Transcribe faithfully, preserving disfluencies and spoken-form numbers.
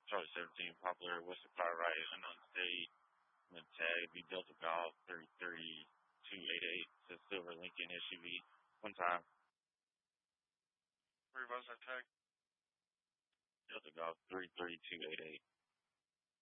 Charlie seventeen, Popular, Western Fire Right, Unknown State. I'm going to tag the Delta Golf three three two eight eight. It's a silver Lincoln S U V. One time. Revise that tag. Delta Golf three three two eight eight.